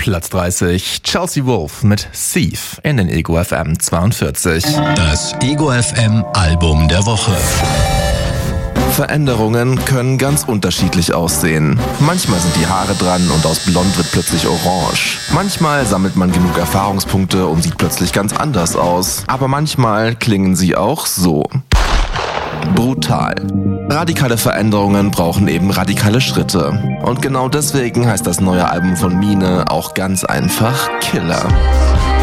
Platz 30, Chelsea Wolfe mit Thief in den Ego FM 42. Das Ego FM Album der Woche. Veränderungen können ganz unterschiedlich aussehen. Manchmal sind die Haare dran und aus blond wird plötzlich orange. Manchmal sammelt man genug Erfahrungspunkte und sieht plötzlich ganz anders aus. Aber manchmal klingen sie auch so. Brutal. Radikale Veränderungen brauchen eben radikale Schritte. Und genau deswegen heißt das neue Album von Mine auch ganz einfach Killer.